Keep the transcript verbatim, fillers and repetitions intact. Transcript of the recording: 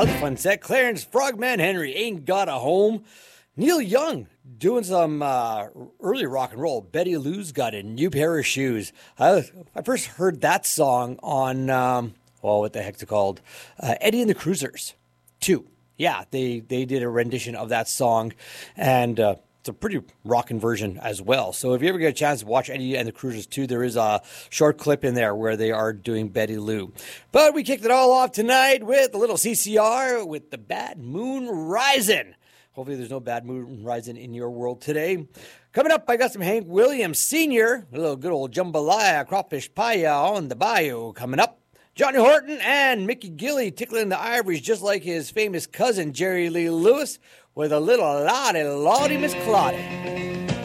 that was a fun set. Clarence Frogman Henry, Ain't Got a Home. Neil Young doing some uh, early rock and roll. Betty Lou's Got a New Pair of Shoes. I, I first heard that song on, um, well, what the heck's it called? Uh, Eddie and the Cruisers two. Yeah, they, they did a rendition of that song, and uh, it's a pretty rockin' version as well. So if you ever get a chance to watch Eddie and the Cruisers two, there is a short clip in there where they are doing Betty Lou. But we kicked it all off tonight with a little C C R with the Bad Moon Rising. Hopefully there's no bad moon rising in your world today. Coming up, I got some Hank Williams Senior, a little good old jambalaya, crawfish paya on the bayou coming up. Johnny Horton and Mickey Gilley tickling the ivories just like his famous cousin Jerry Lee Lewis with a little Lottie Lottie Miss Claudie.